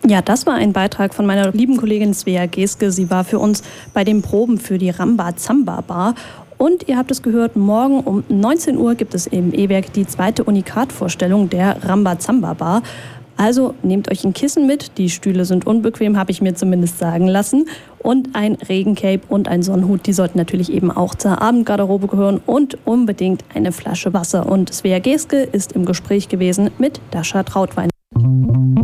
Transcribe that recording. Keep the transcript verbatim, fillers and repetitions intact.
Ja, das war ein Beitrag von meiner lieben Kollegin Svea Geske. Sie war für uns bei den Proben für die Rambazamba-Bar. Und ihr habt es gehört, morgen um neunzehn Uhr gibt es im E-Werk die zweite Unikat-Vorstellung der Rambazamba-Bar. Also nehmt euch ein Kissen mit, die Stühle sind unbequem, habe ich mir zumindest sagen lassen. Und ein Regencape und ein Sonnenhut, die sollten natürlich eben auch zur Abendgarderobe gehören. Und unbedingt eine Flasche Wasser. Und Svea Geske ist im Gespräch gewesen mit Dascha Trautwein.